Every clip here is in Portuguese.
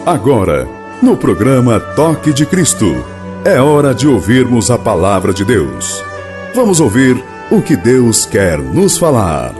Agora, no programa Toque de Cristo, é hora de ouvirmos a palavra de Deus. Vamos ouvir o que Deus quer nos falar.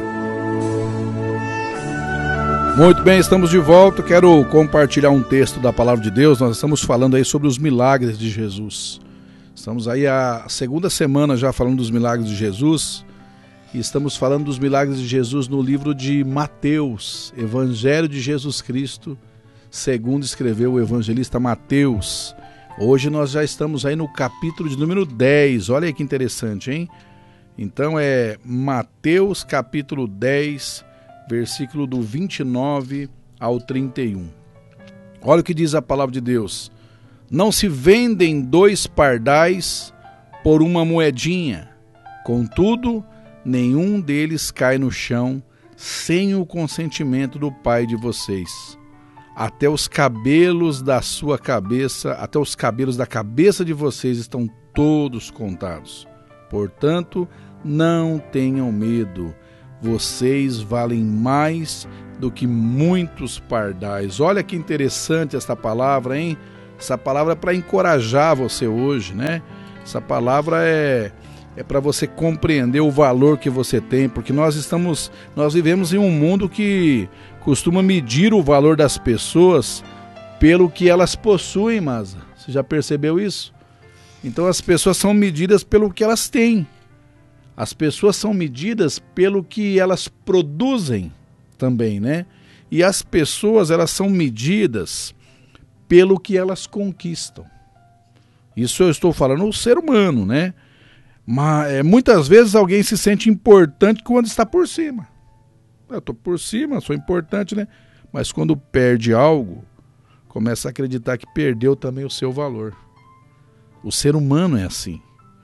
Muito bem, estamos de volta. Quero compartilhar um texto da palavra de Deus. Nós estamos falando aí sobre os milagres de Jesus. Estamos aí a segunda semana já falando dos milagres de Jesus. E estamos falando dos milagres de Jesus no livro de Mateus, Evangelho de Jesus Cristo, segundo escreveu o evangelista Mateus. Hoje nós já estamos aí no capítulo de número 10. Olha aí que interessante, hein? Então é Mateus capítulo 10, versículo do 29 ao 31. Olha o que diz a palavra de Deus. Não se vendem 2 pardais por uma moedinha. Contudo, nenhum deles cai no chão sem o consentimento do Pai de vocês. Até os cabelos da sua cabeça, até os cabelos da cabeça de vocês estão todos contados. Portanto, não tenham medo. Vocês valem mais do que muitos pardais. Olha que interessante esta palavra, hein? Essa palavra é para encorajar você hoje, né? Essa palavra é para você compreender o valor que você tem, porque nós vivemos em um mundo que costuma medir o valor das pessoas pelo que elas possuem, mas você já percebeu isso? Então as pessoas são medidas pelo que elas têm. As pessoas são medidas pelo que elas produzem também, né? E as pessoas, elas são medidas pelo que elas conquistam. Isso eu estou falando o ser humano, né? Mas muitas vezes alguém se sente importante quando está por cima. Eu estou por cima, sou importante, né? Mas quando perde algo, começa a acreditar que perdeu também o seu valor. O ser humano é assim.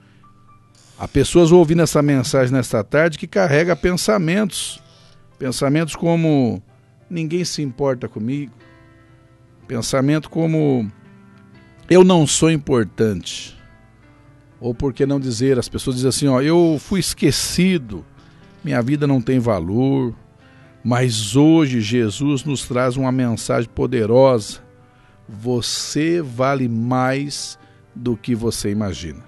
Há pessoas ouvindo essa mensagem nesta tarde que carrega pensamentos como ninguém se importa comigo, pensamento como eu não sou importante, ou por que não dizer, as pessoas dizem assim, eu fui esquecido, minha vida não tem valor. Mas hoje Jesus nos traz uma mensagem poderosa. Você vale mais do que você imagina.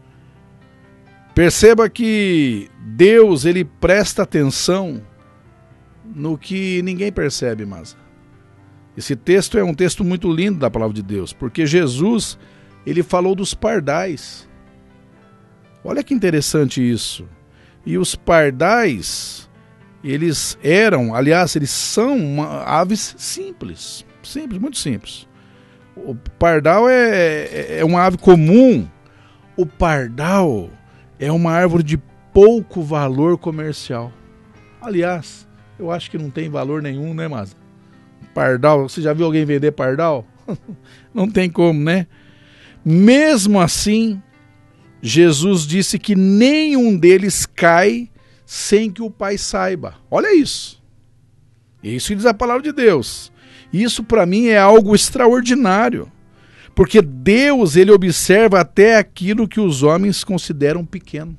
Perceba que Deus, ele presta atenção no que ninguém percebe, mas esse texto é um texto muito lindo da palavra de Deus, porque Jesus, ele falou dos pardais. Olha que interessante isso. E os pardais, eles são aves simples, muito simples. O pardal é uma ave comum. O pardal é uma árvore de pouco valor comercial. Aliás, eu acho que não tem valor nenhum, né, mas pardal, você já viu alguém vender pardal? Não tem como, né? Mesmo assim, Jesus disse que nenhum deles cai sem que o Pai saiba. Olha isso. Isso diz a palavra de Deus. Isso para mim é algo extraordinário. Porque Deus, ele observa até aquilo que os homens consideram pequeno.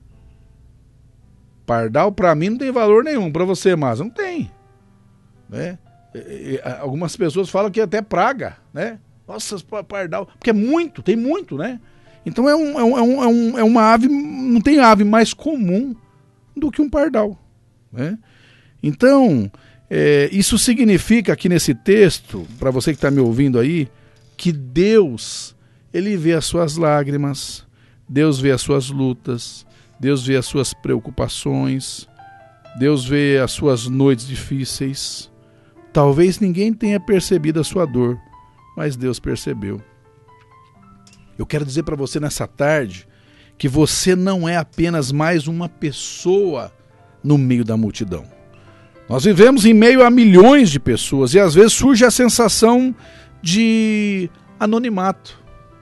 Pardal para mim não tem valor nenhum. Para você, mas não tem. Né? Algumas pessoas falam que é até praga, né? Nossa, pardal. Porque tem muito, né? Então é uma ave, não tem ave mais comum do que um pardal, né? Então, isso significa aqui nesse texto, para você que está me ouvindo aí, que Deus, ele vê as suas lágrimas, Deus vê as suas lutas, Deus vê as suas preocupações, Deus vê as suas noites difíceis. Talvez ninguém tenha percebido a sua dor, mas Deus percebeu. Eu quero dizer para você nessa tarde que você não é apenas mais uma pessoa no meio da multidão. Nós vivemos em meio a milhões de pessoas e às vezes surge a sensação de anonimato.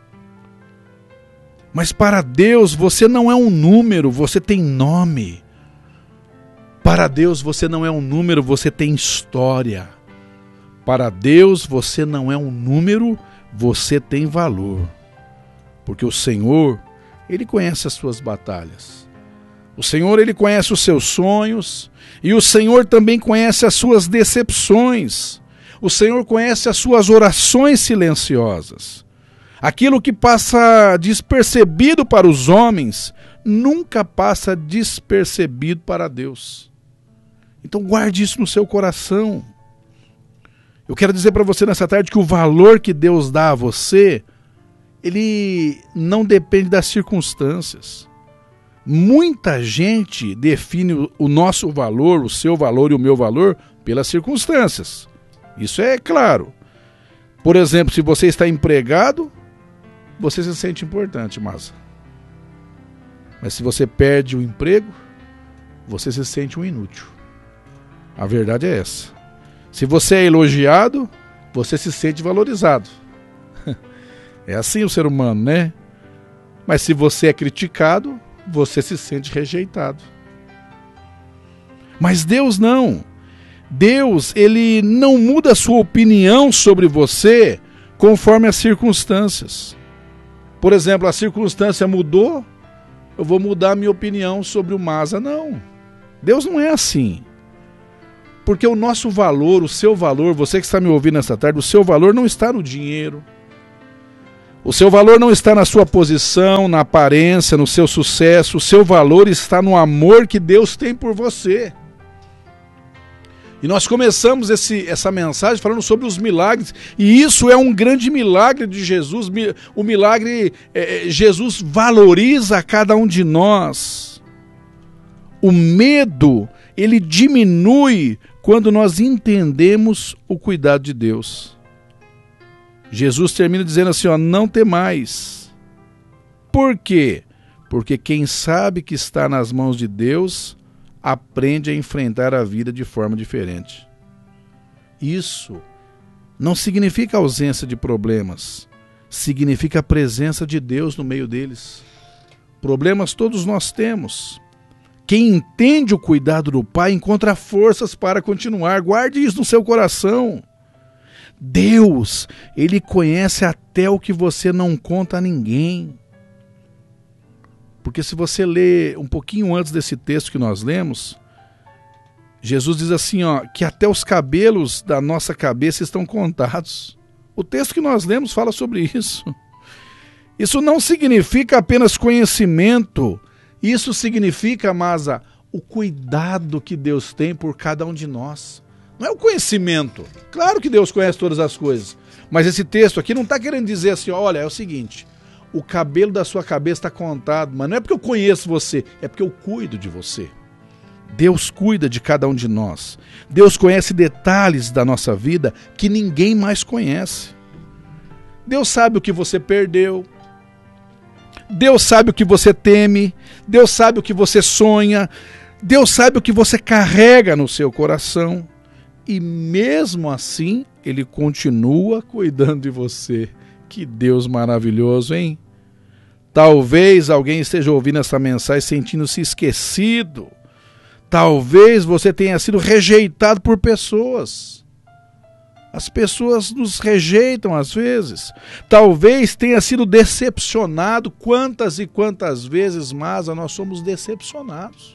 Mas para Deus você não é um número, você tem nome. Para Deus você não é um número, você tem história. Para Deus você não é um número, você tem valor. Porque o Senhor, Ele conhece as suas batalhas. O Senhor, Ele conhece os seus sonhos. E o Senhor também conhece as suas decepções. O Senhor conhece as suas orações silenciosas. Aquilo que passa despercebido para os homens, nunca passa despercebido para Deus. Então guarde isso no seu coração. Eu quero dizer para você nessa tarde que o valor que Deus dá a você, ele não depende das circunstâncias. Muita gente define o nosso valor, o seu valor e o meu valor pelas circunstâncias. Isso é claro. Por exemplo, se você está empregado, você se sente importante, mas se você perde o emprego, você se sente um inútil. A verdade é essa. Se você é elogiado, você se sente valorizado. É assim o ser humano, né? Mas se você é criticado, você se sente rejeitado. Mas Deus não. Deus, ele não muda a sua opinião sobre você conforme as circunstâncias. Por exemplo, a circunstância mudou, eu vou mudar a minha opinião sobre o Maza. Não. Deus não é assim. Porque o nosso valor, o seu valor, você que está me ouvindo nessa tarde, o seu valor não está no dinheiro. O seu valor não está na sua posição, na aparência, no seu sucesso. O seu valor está no amor que Deus tem por você. E nós começamos essa mensagem falando sobre os milagres. E isso é um grande milagre de Jesus. O milagre, Jesus valoriza cada um de nós. O medo, ele diminui quando nós entendemos o cuidado de Deus. Jesus termina dizendo assim, não temais. Por quê? Porque quem sabe que está nas mãos de Deus, aprende a enfrentar a vida de forma diferente. Isso não significa ausência de problemas, significa a presença de Deus no meio deles. Problemas todos nós temos. Quem entende o cuidado do Pai encontra forças para continuar. Guarde isso no seu coração. Deus, Ele conhece até o que você não conta a ninguém. Porque se você ler um pouquinho antes desse texto que nós lemos, Jesus diz assim, que até os cabelos da nossa cabeça estão contados. O texto que nós lemos fala sobre isso. Isso não significa apenas conhecimento. Isso significa, Maza, o cuidado que Deus tem por cada um de nós. Não é o conhecimento. Claro que Deus conhece todas as coisas. Mas esse texto aqui não está querendo dizer assim, olha, é o seguinte, o cabelo da sua cabeça está contado, mas não é porque eu conheço você, é porque eu cuido de você. Deus cuida de cada um de nós. Deus conhece detalhes da nossa vida que ninguém mais conhece. Deus sabe o que você perdeu. Deus sabe o que você teme. Deus sabe o que você sonha. Deus sabe o que você carrega no seu coração. E mesmo assim, Ele continua cuidando de você. Que Deus maravilhoso, hein? Talvez alguém esteja ouvindo essa mensagem sentindo-se esquecido. Talvez você tenha sido rejeitado por pessoas. As pessoas nos rejeitam às vezes. Talvez tenha sido decepcionado. Quantas e quantas vezes, Maza, nós somos decepcionados.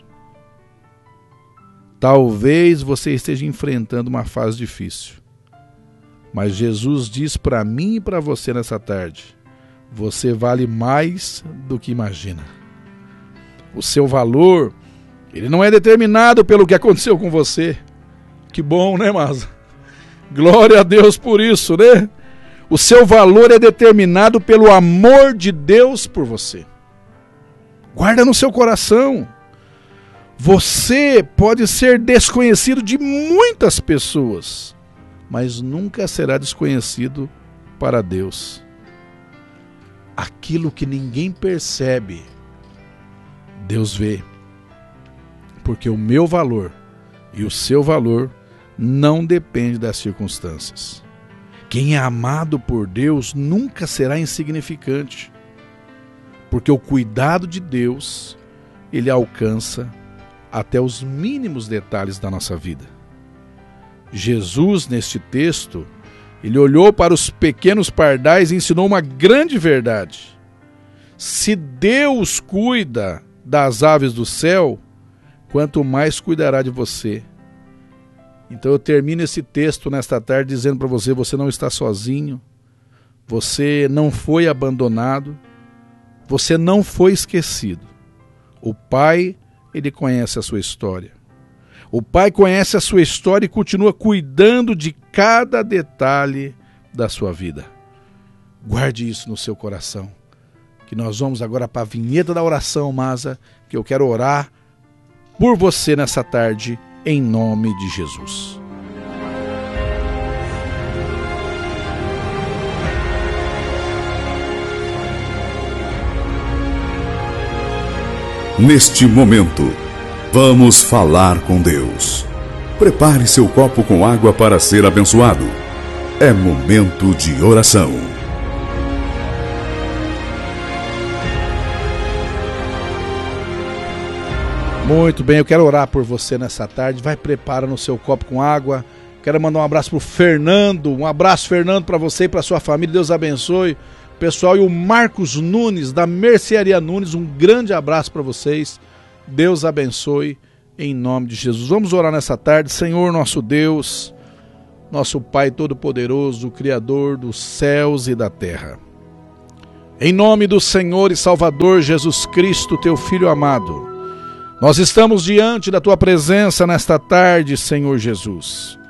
Talvez você esteja enfrentando uma fase difícil. Mas Jesus diz para mim e para você nessa tarde, você vale mais do que imagina. O seu valor, ele não é determinado pelo que aconteceu com você. Que bom, né, Maza? Glória a Deus por isso, né? O seu valor é determinado pelo amor de Deus por você. Guarda no seu coração. Você pode ser desconhecido de muitas pessoas, mas nunca será desconhecido para Deus. Aquilo que ninguém percebe, Deus vê. Porque o meu valor e o seu valor não depende das circunstâncias. Quem é amado por Deus nunca será insignificante, porque o cuidado de Deus, Ele alcança até os mínimos detalhes da nossa vida. Jesus, neste texto, Ele olhou para os pequenos pardais e ensinou uma grande verdade. Se Deus cuida das aves do céu, quanto mais cuidará de você. Então eu termino esse texto nesta tarde dizendo para você, você não está sozinho, você não foi abandonado, você não foi esquecido. O Pai, Ele conhece a sua história. O Pai conhece a sua história e continua cuidando de cada detalhe da sua vida. Guarde isso no seu coração. Que nós vamos agora para a vinheta da oração, Masa, que eu quero orar por você nessa tarde, em nome de Jesus. Neste momento, vamos falar com Deus. Prepare seu copo com água para ser abençoado. É momento de oração. Muito bem, eu quero orar por você nessa tarde. Vai preparando o seu copo com água. Quero mandar um abraço pro Fernando. Um abraço, Fernando, para você e para sua família. Deus abençoe. Pessoal, e o Marcos Nunes, da Mercearia Nunes, um grande abraço para vocês. Deus abençoe, em nome de Jesus. Vamos orar nessa tarde. Senhor, nosso Deus, nosso Pai Todo-Poderoso, Criador dos céus e da terra. Em nome do Senhor e Salvador Jesus Cristo, teu Filho amado, nós estamos diante da tua presença nesta tarde, Senhor Jesus.